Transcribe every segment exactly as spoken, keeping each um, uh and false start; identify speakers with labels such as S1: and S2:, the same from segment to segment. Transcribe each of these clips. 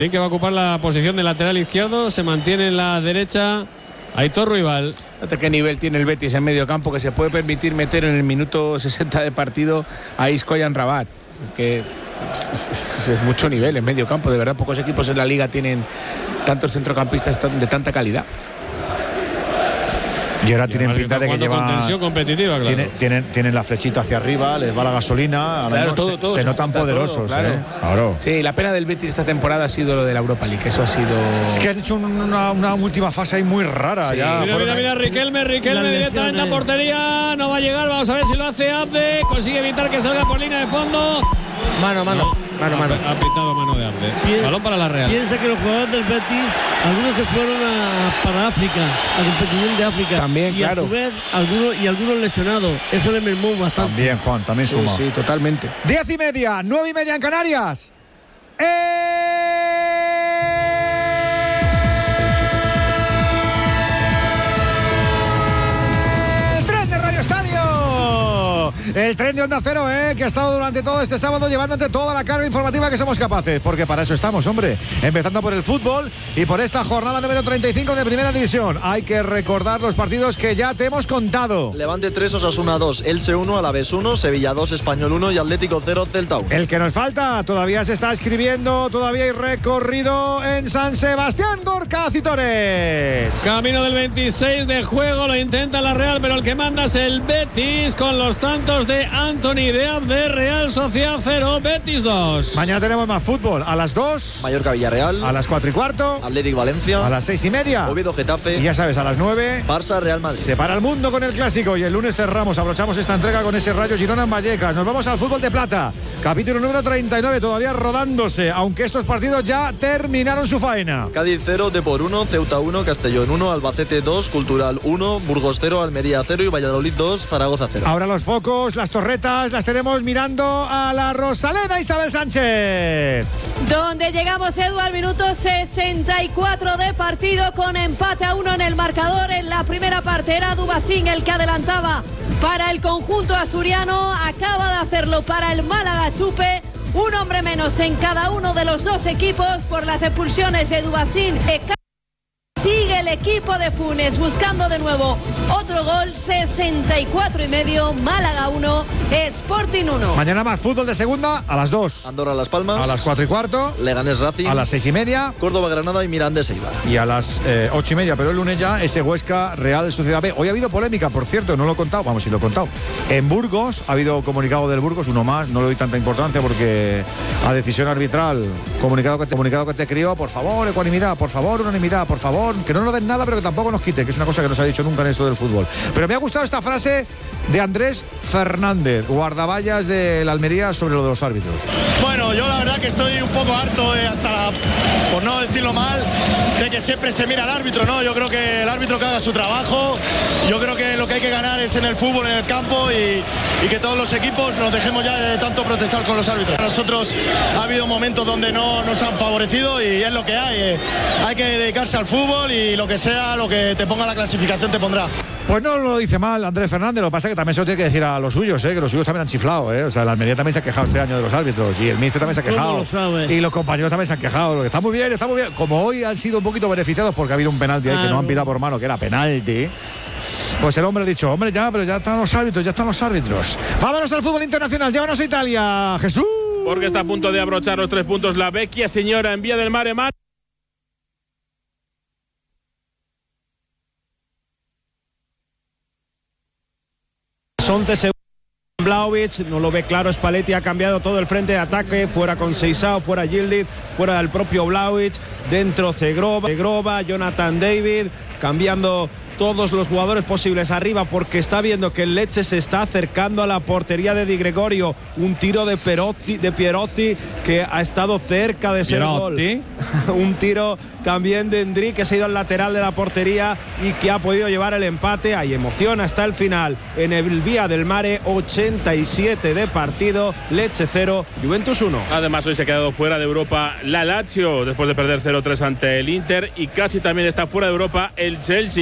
S1: que va a ocupar la posición de lateral izquierdo, se mantiene en la derecha Aitor Ruibal.
S2: Fíjate qué nivel tiene el Betis en medio campo, que se puede permitir meter en el minuto sesenta de partido a Isco y a Amrabat. Es que es, es, es mucho nivel en medio campo, de verdad. Pocos equipos en la liga tienen tantos centrocampistas de tanta calidad.
S3: Y ahora tienen pinta de que llevan
S1: competitiva, claro.
S3: tienen, tienen, tienen la flechita hacia arriba, les va la gasolina,
S2: claro, todo,
S3: se,
S2: todo,
S3: se,
S2: se
S3: notan poderosos,
S2: todo, claro.
S3: ¿eh? Claro.
S2: Sí, la pena del Betis esta temporada ha sido lo de la Europa League, eso ha sido...
S3: Es que han hecho una, una última fase ahí muy rara.
S2: Sí.
S3: Ya
S1: mira, mira, mira, Riquelme, Riquelme directamente a portería, no va a llegar, vamos a ver si lo hace Abde, consigue evitar que salga por línea de fondo.
S2: Mano, mano, no, mano, mano.
S1: Ha pitado mano de Abde.
S4: Piensa,
S1: Balón para la Real.
S4: Piensa que los jugadores del Betis, algunos se fueron a, para África, a competición de África.
S2: También,
S4: y
S2: claro.
S4: a su vez, algunos, y algunos lesionados. Eso le mermó bastante.
S3: También, Juan, también
S2: Sí,
S3: suma.
S2: sí, totalmente.
S3: Diez y media, nueve y media en Canarias. ¡Eh! El tren de Onda Cero, ¿eh? Que ha estado durante todo este sábado llevándote toda la carga informativa que somos capaces. Porque para eso estamos, hombre. Empezando por el fútbol y por esta jornada número treinta y cinco de Primera División. Hay que recordar los partidos que ya te hemos contado.
S5: Levante tres, Osasuna dos, Elche uno, Alavés uno, Sevilla dos, Español uno y Atlético cero, Celta uno.
S3: El que nos falta, todavía se está escribiendo, todavía hay recorrido en San Sebastián, Gorka Citores.
S1: Camino del veintiséis de juego, lo intenta la Real, pero el que manda es el Betis con los tantos de Anthony de Abde. Real Sociedad cero, Betis dos.
S3: Mañana tenemos más fútbol, a las dos,
S5: Mallorca Villarreal,
S3: a las cuatro y cuarto,
S5: Atlético Valencia,
S3: a las seis y media,
S5: Oviedo Getafe,
S3: y ya sabes, a las nueve,
S5: Barça Real Madrid.
S3: se para el mundo con el clásico y el lunes cerramos, abrochamos esta entrega con ese Rayo Girona en Vallecas. Nos vamos al fútbol de plata, capítulo número treinta y nueve, todavía rodándose, aunque estos partidos ya terminaron su faena.
S5: Cádiz cero, Depor uno, Ceuta uno, Castellón uno, Albacete dos, Cultural uno, Burgos cero, Almería cero y Valladolid dos, Zaragoza cero.
S3: Ahora los focos, las torretas, las tenemos mirando a la Rosaleda. Isabel Sánchez.
S6: Donde llegamos, Edu, al minuto sesenta y cuatro de partido, con empate a uno en el marcador. En la primera parte era Dubasín el que adelantaba para el conjunto asturiano. Acaba de hacerlo para el Málaga Chupe. Un hombre menos en cada uno de los dos equipos por las expulsiones de Dubasín. Sigue el equipo de Funes buscando de nuevo otro gol. Sesenta y cuatro y medio, Málaga uno, Sporting uno.
S3: Mañana más fútbol de segunda a las dos.
S5: Andorra Las Palmas,
S3: A las cuatro y cuarto.
S5: Leganés Racing,
S3: A las seis y media.
S5: Córdoba Granada y Mirandés Eibar.
S3: Y a las eh, ocho y media, pero el lunes ya ese Huesca Real Sociedad B. Hoy ha habido polémica, por cierto, no lo he contado, vamos, si lo he contado. En Burgos ha habido comunicado del Burgos, uno más, no le doy tanta importancia porque a decisión arbitral, comunicado que te, comunicado que te crió, por favor, ecuanimidad, por favor, unanimidad, por favor, que no nos den nada, pero que tampoco nos quite, que es una cosa que no se ha dicho nunca en esto del fútbol. Pero me ha gustado esta frase de Andrés Fernández, guardaballas de la Almería, sobre lo de los árbitros.
S7: Bueno, yo la verdad que estoy un poco harto, eh, hasta la, por no decirlo mal, de que siempre se mira al árbitro, ¿no? Yo creo que el árbitro que haga su trabajo, yo creo que lo que hay que ganar es en el fútbol, en el campo, y, y que todos los equipos nos dejemos ya de tanto protestar con los árbitros. A nosotros ha habido momentos donde no nos han favorecido y es lo que hay. Eh. Hay que dedicarse al fútbol y lo que sea, lo que te ponga la clasificación te pondrá.
S3: Pues no lo dice mal Andrés Fernández, lo que pasa es que también se lo tiene que decir a los suyos, ¿eh? Que los suyos también han chiflado, ¿eh? O sea, la Almería también se ha quejado este año de los árbitros y el míster también se ha quejado. Y los compañeros también se han quejado. Lo que está muy bien, está muy bien. Como hoy han sido un poquito beneficiados porque ha habido un penalti ahí que no han pitado por mano, que era penalti. Pues el hombre ha dicho, hombre, ya, pero ya están los árbitros, ya están los árbitros. Vámonos al fútbol internacional, llévanos a Italia, Jesús.
S8: Porque está a punto de abrochar los tres puntos la Vecchia Señora en Vía del Mare Mar.
S9: once segundos. Vlahovic, no lo ve claro Spalletti, ha cambiado todo el frente de ataque, fuera con Seisao, fuera Yildiz, fuera el propio Vlahovic, dentro Cegrova, Cegrova, Jonathan David, cambiando todos los jugadores posibles arriba porque está viendo que el Lecce se está acercando a la portería de Di Gregorio. Un tiro de Perotti, de Pierotti, que ha estado cerca de ser
S1: Pierotti.
S9: gol. Un tiro también de Endrick, que se ha ido al lateral de la portería y que ha podido llevar el empate. Hay emoción hasta el final en el Vía del Mare. Ochenta y siete de partido, Lecce cero, Juventus uno.
S8: Además hoy se ha quedado fuera de Europa la Lazio después de perder cero tres ante el Inter, y casi también está fuera de Europa el Chelsea,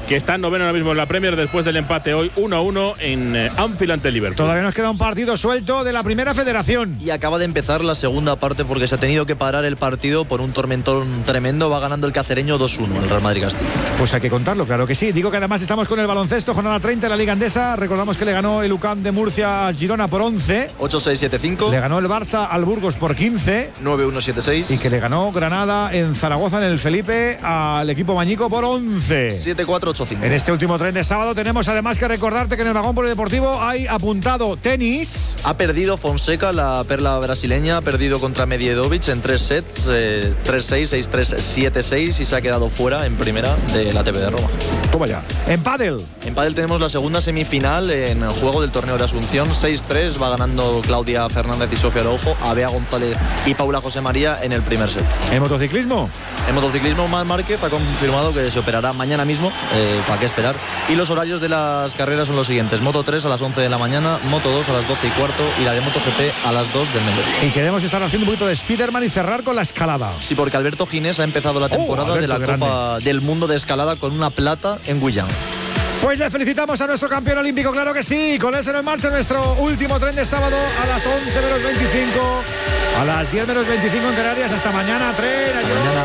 S8: que está noveno ahora mismo en la Premier después del empate hoy uno a uno en eh, Anfield ante Liverpool.
S3: Todavía nos queda un partido suelto de la Primera Federación.
S5: Y acaba de empezar la segunda parte porque se ha tenido que parar el partido por un tormentón tremendo. Va ganando el cacereño dos uno el Real Madrid Castilla.
S3: Pues hay que contarlo, claro que sí. Digo que además estamos con el baloncesto, jornada treinta de la Liga Endesa. Recordamos que le ganó el U C A M de Murcia a Girona por once.
S5: ocho seis siete cinco.
S3: Le ganó el Barça al Burgos por quince.
S5: nueve uno siete seis.
S3: Y que le ganó Granada en Zaragoza, en el Felipe, al equipo Mañico por once.
S5: siete cuatro ocho cinco.
S3: En este último tren de sábado tenemos además que recordarte que en el vagón polideportivo hay apuntado tenis.
S5: Ha perdido Fonseca, la perla brasileña, ha perdido contra Medjedovic en tres sets, eh, tres seis, seis tres, siete seis, y se ha quedado fuera en primera de la A T P de Roma.
S3: Toma ya. En pádel.
S5: En pádel tenemos la segunda semifinal en el juego del torneo de Asunción. seis tres va ganando Claudia Fernández y Sofía Araujo a Bea González y Paula José María en el primer set.
S3: En motociclismo.
S5: En motociclismo, Marc Márquez ha confirmado que se operará mañana mismo. Eh, ¿Para qué esperar? Y los horarios de las carreras son los siguientes: Moto tres a las once de la mañana, Moto dos a las doce y cuarto y la de MotoGP a las dos del mediodía.
S3: Y queremos estar haciendo un poquito de Spiderman y cerrar con la escalada.
S5: Sí, porque Alberto Ginés ha empezado la temporada
S3: oh, Alberto,
S5: de la
S3: grande.
S5: Copa del Mundo de Escalada con una plata en Guyana.
S3: Pues le felicitamos a nuestro campeón olímpico, claro que sí. Con eso en marcha nuestro último tren de sábado a las once menos veinticinco, a las diez menos veinticinco en Canarias. Hasta mañana, tren.
S5: Hasta mañana.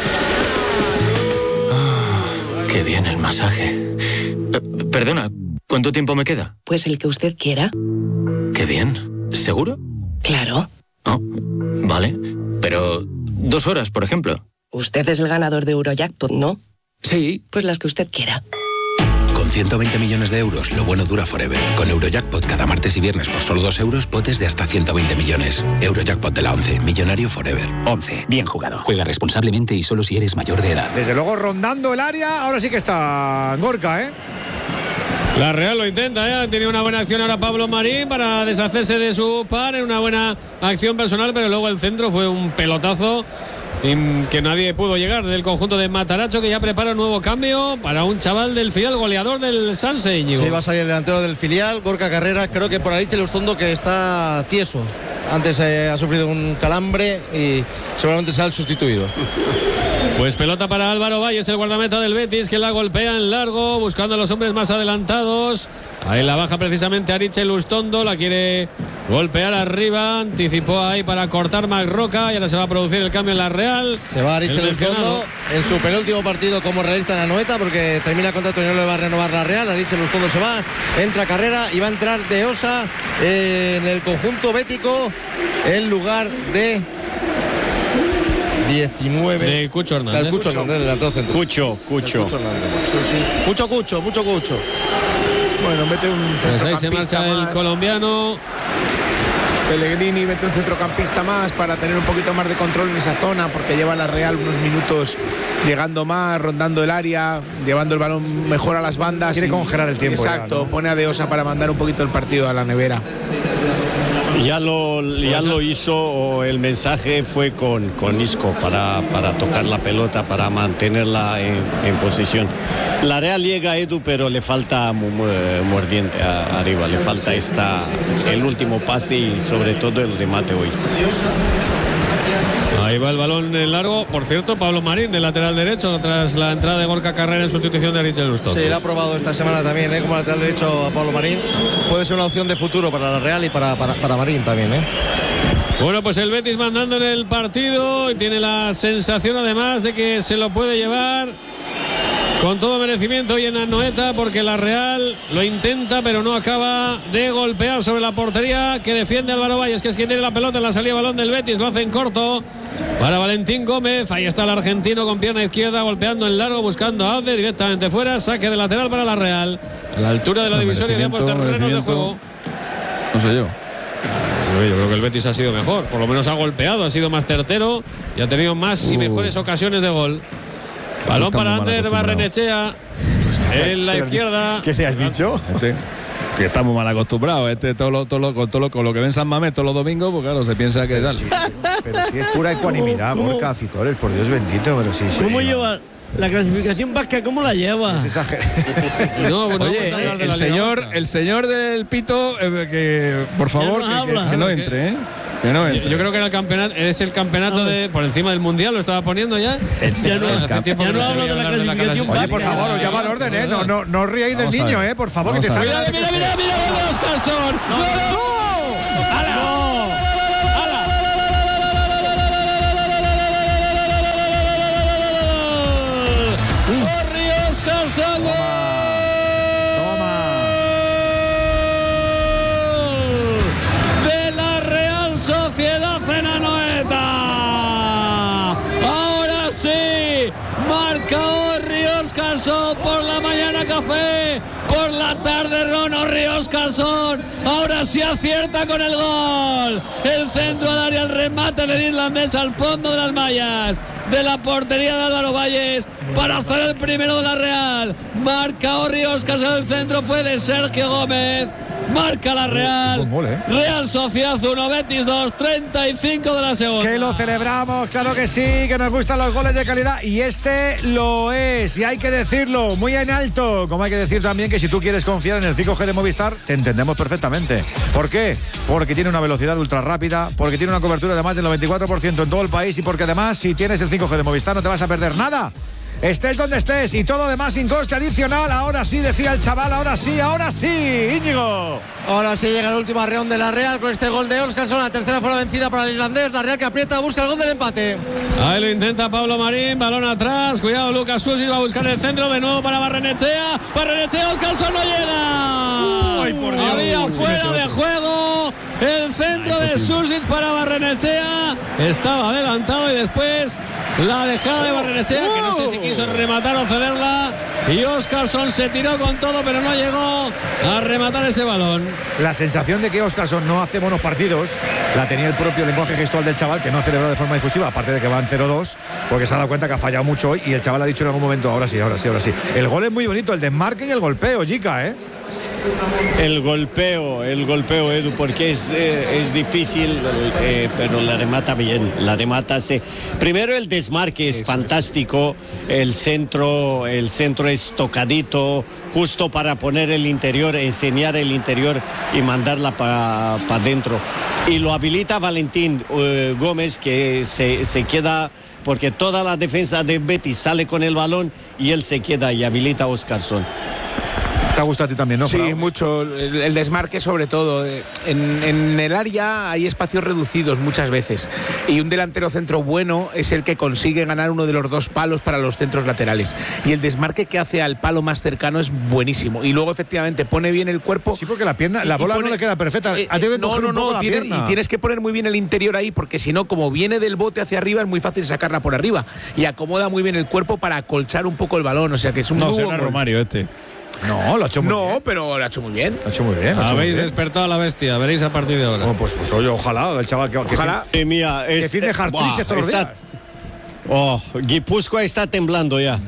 S10: Oh, qué bien el masaje. Eh, perdona, ¿cuánto tiempo me queda?
S11: Pues el que usted quiera.
S10: Qué bien. ¿Seguro?
S11: Claro.
S10: Oh, vale. Pero dos horas, por ejemplo.
S11: Usted es el ganador de Eurojackpot, ¿no?
S10: Sí.
S11: Pues las que usted quiera.
S12: Con ciento veinte millones de euros, lo bueno dura forever. Con Eurojackpot cada martes y viernes por solo dos euros, potes de hasta ciento veinte millones. Eurojackpot de la once, millonario forever.
S13: once, bien jugado. Juega responsablemente y solo si eres mayor de edad.
S3: Desde luego rondando el área, ahora sí que está Gorka, ¿eh?
S1: La Real lo intenta, ¿eh? Ha tenido una buena acción ahora Pablo Marín para deshacerse de su par en una buena acción personal, pero luego el centro fue un pelotazo que nadie pudo llegar del conjunto de Mataracho, que ya prepara un nuevo cambio para un chaval del filial, goleador del Sanse, Íñigo.
S7: Sí, va a salir el delantero del filial, Gorka Carrera, creo que por Ariche Lustondo, que está tieso. Antes eh, ha sufrido un calambre y seguramente será el sustituido.
S1: Pues pelota para Álvaro Valles, el guardameta del Betis, que la golpea en largo, buscando a los hombres más adelantados. Ahí la baja precisamente Ariche Lustondo, la quiere golpear arriba, anticipó ahí para cortar Marroca y ahora se va a producir el cambio en la Real.
S7: Se va Ariche Lustondo en su penúltimo partido como realista en Anoeta, porque termina el contrato y no le va a renovar la Real. Ariche Lustondo se va, entra Carrera y va a entrar De Osa eh, en el conjunto bético en lugar de diecinueve.
S1: De Cucho Hernández.
S7: Del Cucho Hernández, delantero centro.
S8: Cucho, Cucho.
S7: Cucho Hernández. Sí. Mucho Cucho, mucho Cucho.
S2: Bueno, mete un
S1: Pues ahí se
S2: centrocampista
S1: marcha el
S2: más.
S1: colombiano.
S2: Pellegrini mete un centrocampista más para tener un poquito más de control en esa zona, porque lleva la Real unos minutos llegando más, rondando el área, llevando el balón mejor a las bandas.
S3: Quiere
S2: y,
S3: congelar el tiempo.
S2: Exacto,
S3: ya, ¿no?
S2: pone a De Osa para mandar un poquito el partido a la nevera.
S14: Ya lo, ya lo hizo, el mensaje fue con, con Isco para, para tocar la pelota, para mantenerla en, en posición. La Real llega a Edu, pero le falta mu, mu, mordiente a, arriba, le falta esta, el último pase y sobre todo el remate hoy.
S1: Ahí va el balón en largo. Por cierto, Pablo Marín, del lateral derecho, tras la entrada de Gorka Carrera en sustitución de Ariche Lustondo.
S7: Sí, lo ha probado esta semana también, ¿eh? Como lateral derecho a Pablo Marín. Puede ser una opción de futuro para la Real y para, para, para Marín también, ¿eh?
S1: Bueno, pues el Betis mandando en el partido y tiene la sensación además de que se lo puede llevar con todo merecimiento hoy en Anoeta, porque la Real lo intenta pero no acaba de golpear sobre la portería que defiende Álvaro Valles, que es quien tiene la pelota en la salida de balón del Betis. Lo hace en corto para Valentín Gómez. Ahí está el argentino con pierna izquierda golpeando en largo, buscando a Abde directamente fuera. Saque de lateral para la Real a la altura de la divisoria de ambos terrenos de juego.
S15: No sé yo.
S1: Yo creo que el Betis ha sido mejor, por lo menos ha golpeado, ha sido más certero y ha tenido más y mejores ocasiones de gol. Balón para Ander Barrenechea en la izquierda.
S3: ¿Qué le has dicho?
S15: Este, que estamos mal acostumbrados. Este todo lo, todo lo, con todo lo, con lo que ven San Mamés todos los domingos, pues claro, se piensa que tal.
S3: Sí, sí, pero si es pura ecuanimidad, Gorka, Citores, por Dios bendito, pero sí, sí.
S4: ¿Cómo
S3: sí,
S4: lleva la clasificación vasca? ¿Cómo la lleva?
S3: Sí, es
S1: no, bueno,
S15: Oye,
S1: de
S15: el
S1: la
S15: señor,
S1: Liga.
S15: el señor del pito, eh, que por favor,
S4: Ya no
S15: que, que,
S4: habla.
S15: que no entre, ¿eh? no
S1: yo, yo creo que era el campeonato, es el campeonato de por encima del mundial, lo estaba poniendo ya.
S4: Ya no,
S1: Hace tiempo
S4: ya
S1: que
S4: no
S1: se
S4: hablo
S1: veía
S4: de la
S1: hablar
S4: clasificación.
S3: Oye, por favor, os llama al orden, ¿eh? No, no, no os ríais del
S15: Vamos a
S3: niño,
S15: ver.
S3: ¿eh? Por favor, que te
S15: Vamos
S3: está.
S15: a ver.
S1: Mira, mira, mira, mira, mira, Oscarson.
S3: ¡No! ¡No!
S1: ¡Ala! ¡Corre Oscarson! De la Real Sociedad en Anoeta. Ahora sí, marca Orri Oscarson por la mañana café, por la tarde Rono Orri Oscarson. Ahora sí acierta con el gol. El centro al área, el remate del irlandés al fondo de las mallas de la portería de Álvaro Valles para hacer el primero de la Real. Marca Orri Oscarson, el centro fue de Sergio Gómez. Marca la Real.
S3: Gol, ¿eh?
S1: Real Sociedad uno, Betis dos, treinta y cinco de la segunda.
S3: Que lo celebramos, claro que sí, que nos gustan los goles de calidad y este lo es, y hay que decirlo muy en alto, como hay que decir también que si tú quieres confiar en el cinco G de Movistar, te entendemos perfectamente. ¿Por qué? Porque tiene una velocidad ultra rápida, porque tiene una cobertura de más del noventa y cuatro por ciento en todo el país y porque además si tienes el cinco G de Movistar no te vas a perder nada. Estés donde estés y todo además sin coste adicional. Ahora sí, decía el chaval, ahora sí, ahora sí, Íñigo.
S16: Ahora sí llega el último arreón de la Real con este gol de Oscarson. La tercera fue la vencida para el irlandés. La Real que aprieta, busca el gol del empate.
S1: Ahí lo intenta Pablo Marín, balón atrás. Cuidado, Lucas Susi va a buscar el centro de nuevo para Barrenechea. Barrenechea, Oscarson no llega. Uy, por Dios. Había fuera de juego el centro de Susic para Barrenechea. Estaba adelantado y después la dejada de Barrenechea, que no sé si quiso rematar o cederla. Y Oscarson se tiró con todo, pero no llegó a rematar ese balón.
S3: La sensación de que Oscarson no hace buenos partidos la tenía el propio lenguaje gestual del chaval, que no ha celebrado de forma efusiva, aparte de que van cero dos, porque se ha dado cuenta que ha fallado mucho hoy y el chaval ha dicho en algún momento, ahora sí, ahora sí, ahora sí. El gol es muy bonito, el desmarque y el golpeo, Jica, ¿eh?
S14: El golpeo, el golpeo, Edu, porque es, eh, es difícil, eh, pero la remata bien, la remata se... Primero el desmarque es Eso fantástico, es. el centro, el centro es tocadito, justo para poner el interior, enseñar el interior y mandarla para pa dentro. Y lo habilita Valentín eh, Gómez, que se, se queda... porque toda la defensa de Betis sale con el balón y él se queda y habilita a Oscarson.
S3: ¿Te ha gustado a ti también, no?
S2: Sí,
S3: Frau?
S2: mucho. El, el desmarque sobre todo. En, en el área hay espacios reducidos muchas veces. Y un delantero centro bueno es el que consigue ganar uno de los dos palos para los centros laterales. Y el desmarque que hace al palo más cercano es buenísimo. Y luego efectivamente pone bien el cuerpo.
S3: Sí, porque la pierna, la bola pone, no le queda perfecta.
S2: Eh, eh, no, no, no. Tiene, y tienes que poner muy bien el interior ahí, porque si no, como viene del bote hacia arriba, es muy fácil sacarla por arriba. Y acomoda muy bien el cuerpo para acolchar un poco el balón. O sea que es un
S15: no,
S2: muy
S15: será Romario este.
S3: No, lo ha hecho muy
S2: no,
S3: bien.
S2: No, pero lo ha hecho muy bien.
S3: Lo ha hecho muy bien.
S1: Habéis despertado a la bestia, veréis a partir de ahora.
S3: Oh, pues, pues oye, ojalá, el chaval que,
S2: ojalá.
S14: Que, eh, mía,
S3: que
S14: es,
S3: firme hard
S14: eh,
S3: todos los días.
S14: Oh, Guipúzcoa está temblando ya.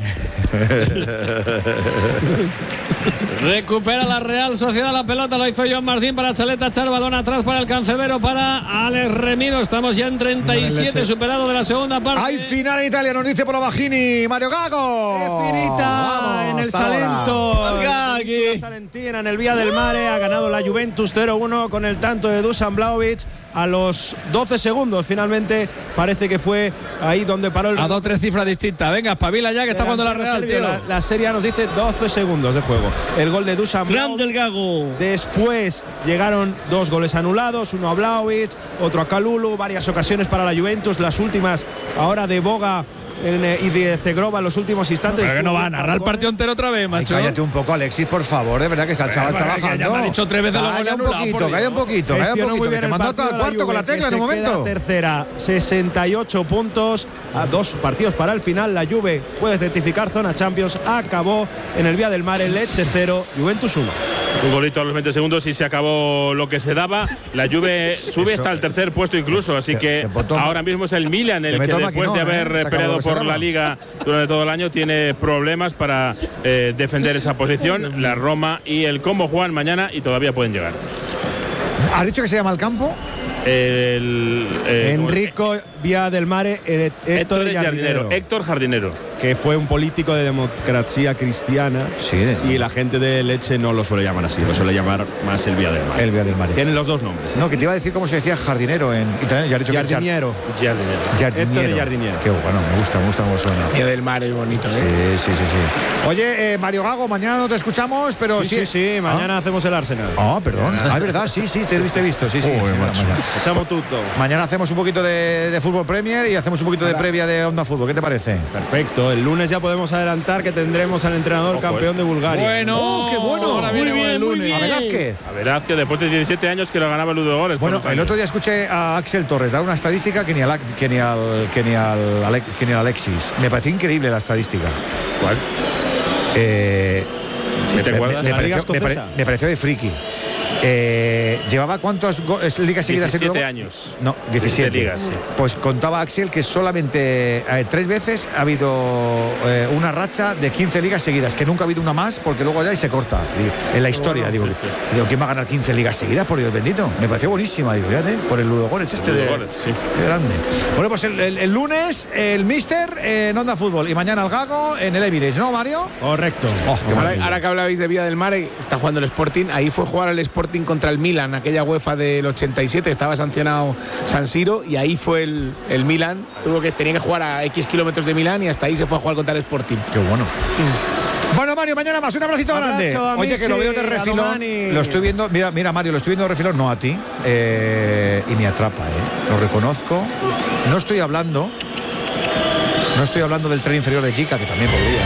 S1: Recupera la Real Sociedad la pelota, lo hizo Joan Martín para Chaleta, echar balón atrás para el Cancerbero, para Alex Remiro. Estamos ya en treinta y siete, superado de la segunda parte.
S3: Hay final en Italia, nos dice Polovagini, Mario Gago.
S9: ¡Qué finita! En el Salento.
S14: El
S9: Salentina, en el Vía del Mare, ha ganado la Juventus cero uno con el tanto de Dusan Vlahovic a los doce segundos. Finalmente parece que fue ahí donde paró el...
S15: A dos tres cifras distintas. Venga, espabila ya que está jugando la Real, tío.
S9: La, la serie nos dice doce segundos de juego. El gol de Dusan
S4: Grande el Gago.
S9: Después llegaron dos goles anulados, uno a Vlahovic, otro a Kalulu, varias ocasiones para la Juventus, las últimas ahora de Boga en, eh, y de Zegrova en los últimos instantes.
S15: Pero que no va a narrar el partido entero otra vez, macho.
S3: Ay, cállate un poco, Alexis, por favor, de verdad que está el chaval trabajando.
S15: Ya me ha dicho tres veces lo
S3: Calla un poquito, calla un poquito, calla un poquito, que te mandó todo el cuarto con la tecla en un momento.
S9: Tercera, sesenta y ocho puntos, a dos partidos para el final. La Juve puede certificar zona Champions. Acabó en el Vía del Mar, el Lecce cero, Juventus uno.
S8: Un golito a los veinte segundos y se acabó lo que se daba. La Juve sube hasta el tercer puesto incluso, así que ahora mismo es el Milan el que después de haber peleado por la Liga durante todo el año tiene problemas para eh, defender esa posición. La Roma y el Como juegan mañana y todavía pueden llegar.
S3: ¿Has dicho que se llama el campo?
S8: El, eh,
S9: Enrico Vía del Mare, eh, Héctor,
S8: Héctor
S9: Jardinero.
S8: Jardinero. Héctor Jardinero.
S9: que fue un político de democracia cristiana.
S3: Sí.
S9: Y la gente de Leche no lo suele llamar así, lo suele llamar más el Vía del Mar.
S3: El Vía del Mar.
S9: Tienen los dos nombres.
S3: No, que te iba a decir cómo se decía jardinero en italiano. Ya he dicho
S9: jardiniero.
S3: Que
S8: jardinero.
S3: Jardiniero.
S9: Héctor Jardiniero.
S3: Qué bueno, me gusta, me gusta cómo suena.
S2: Vía del Mar es bonito, ¿eh?
S3: Sí, sí, sí, sí. Oye, eh, Mario Gago, mañana no te escuchamos, pero
S9: sí. Sí, sí, sí mañana
S3: ¿Ah?
S9: hacemos el Arsenal.
S3: Ah, perdón. Ah, es verdad, sí, sí, te he visto, visto. Sí, sí.
S9: Uy,
S3: sí mañana.
S9: Echamos tutto.
S3: Mañana hacemos un poquito de, de fútbol Premier y hacemos un poquito de previa de Onda Fútbol. ¿Qué te parece?
S9: Perfecto. El lunes ya podemos adelantar que tendremos al entrenador Ojo, campeón de Bulgaria.
S15: Bueno,
S3: oh, qué bueno.
S15: Ahora
S3: muy
S15: bien,
S3: el lunes.
S15: muy bien.
S3: A Velázquez.
S8: A Velázquez, después de diecisiete años que lo ganaba Ludo Goles.
S3: Bueno, el otro día escuché a Axel Torres dar una estadística que ni al, que ni al, que ni al, Ale, que ni al Alexis. Me pareció increíble la estadística.
S8: ¿Cuál?
S3: Eh,
S8: ¿Sí te acuerdas?
S3: Me, me, pareció, me, pare, me pareció de friki. Eh, ¿Llevaba cuántas ligas seguidas?
S8: diecisiete años.
S3: No, diecisiete.
S8: ligas, sí.
S3: Pues contaba Axel que solamente eh, tres veces ha habido eh, una racha de quince ligas seguidas, que nunca ha habido una más, porque luego ya y se corta. Digo, en la historia, bueno, digo, sí, sí. digo, ¿quién va a ganar quince ligas seguidas? Por Dios bendito. Me pareció buenísima, digo, fíjate, por el Ludo Goretz este
S8: Ludo
S3: de,
S8: Goretz, sí.
S3: Qué grande. Bueno, pues el, el, el lunes el Mister eh, en Onda Fútbol y mañana el Gago en el Emirates, ¿no, Mario?
S9: Correcto.
S3: Oh,
S2: ahora, ahora que hablabais de Vía del Mar, está jugando el Sporting. Ahí fue jugar el Sporting contra el Milan, aquella UEFA del ochenta y siete, estaba sancionado San Siro y ahí fue el, el Milan, tuvo que tenía que jugar a X kilómetros de Milán y hasta ahí se fue a jugar contra el Sporting.
S3: Qué bueno. Mm. Bueno, Mario, mañana más, un abracito
S9: Abrazo,
S3: grande.
S9: Amici,
S3: Oye, que lo veo de refilón. Lo estoy viendo, mira, mira, Mario, lo estoy viendo de refilón, no a ti. Eh, y me atrapa, ¿eh? Lo reconozco. No estoy hablando. No estoy hablando del tren inferior de Jica, que también podría.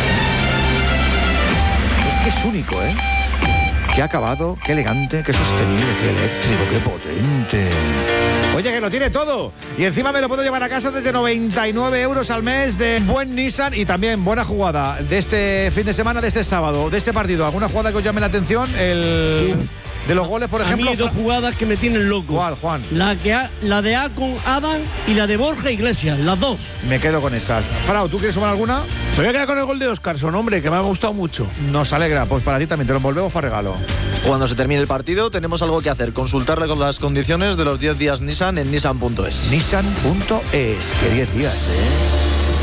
S3: ¿eh? Es que es único, ¿eh? Qué acabado, qué elegante, qué sostenible, qué eléctrico, qué potente. Oye, que lo tiene todo. Y encima me lo puedo llevar a casa desde noventa y nueve euros al mes de buen Nissan y también buena jugada de este fin de semana, de este sábado, de este partido. ¿Alguna jugada que os llame la atención? El... De los goles, por ejemplo.
S4: A mí hay dos jugadas que me tienen loco.
S3: ¿Cuál, Juan?
S4: La, que ha, la de A con Adam y la de Borja Iglesias, las dos.
S3: Me quedo con esas. Frau, ¿tú quieres sumar alguna?
S2: Me voy a quedar con el gol de Oscarson, hombre, que me ha gustado mucho.
S3: Nos alegra, pues para ti también te lo envolvemos para regalo.
S5: Cuando se termine el partido tenemos algo que hacer, consultarle con las condiciones de los diez días Nissan en nissan punto es.
S3: nissan punto es, que diez días, ¿eh?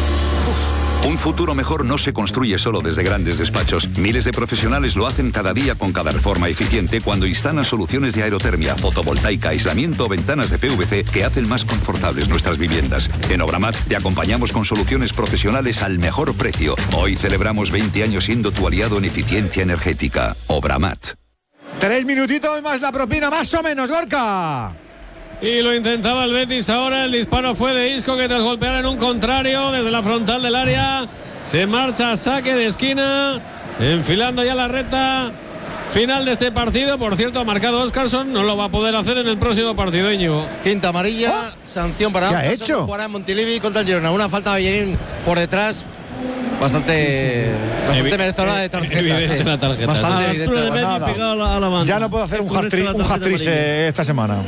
S17: Un futuro mejor no se construye solo desde grandes despachos. Miles de profesionales lo hacen cada día con cada reforma eficiente cuando instalan soluciones de aerotermia, fotovoltaica, aislamiento o ventanas de P V C que hacen más confortables nuestras viviendas. En Obramat te acompañamos con soluciones profesionales al mejor precio. Hoy celebramos veinte años siendo tu aliado en eficiencia energética. Obramat.
S3: Tres minutitos más la propina, más o menos, Gorka.
S1: Y lo intentaba el Betis ahora, el disparo fue de Isco que tras golpear en un contrario desde la frontal del área se marcha a saque de esquina, enfilando ya la recta final de este partido. Por cierto, ha marcado Oscarson, no lo va a poder hacer en el próximo partido, Íñigo.
S16: Quinta amarilla,
S3: oh,
S16: sanción para
S3: ¿qué ha hecho?
S16: Jugará en Montilivi contra el Girona, una falta de Bellerín por detrás. Bastante, bastante merecedora de tarjeta.
S1: Evidente
S16: sí.
S1: la tarjeta.
S16: Bastante
S1: Ah,
S16: evidente.
S4: de Messi pegado a la, a la banda.
S3: Ya no puedo hacer un hat-trick un hat-trick eh, esta semana.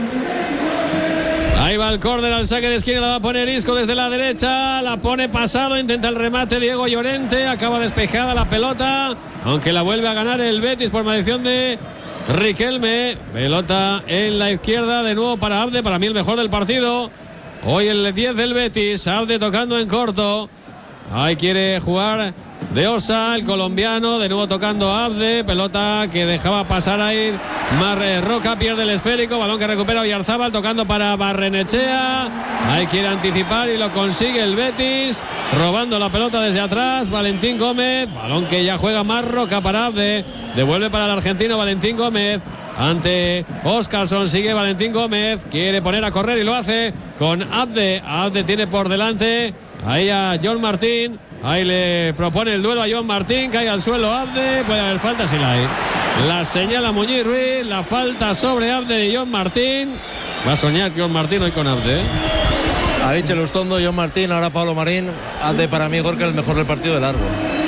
S1: Ahí va el córner al saque de esquina, la va a poner Isco desde la derecha, la pone pasado, intenta el remate Diego Llorente, acaba despejada la pelota, aunque la vuelve a ganar el Betis por maldición de Riquelme. Pelota en la izquierda de nuevo para Abde, para mí el mejor del partido. Hoy el diez del Betis, Abde tocando en corto. Ahí quiere jugar de Osa, el colombiano, de nuevo tocando a Abde, pelota que dejaba pasar ahí Marroca, pierde el esférico, balón que recupera Oyarzábal, tocando para Barrenechea, ahí quiere anticipar y lo consigue el Betis, robando la pelota desde atrás, Valentín Gómez, balón que ya juega Marroca para Abde, devuelve para el argentino Valentín Gómez, ante Oscarson, sigue Valentín Gómez, quiere poner a correr y lo hace con Abde, Abde tiene por delante ahí a John Martín. Ahí le propone el duelo a John Martín, cae al suelo Abde, puede haber falta si la hay. La señala Muñiz Ruiz, la falta sobre Abde de John Martín. Va a soñar John Martín hoy con Abde. ¿eh?
S16: Ha dicho Lustondo, John Martín, ahora Pablo Marín. Abde para mí, Gorka, el mejor del partido de largo.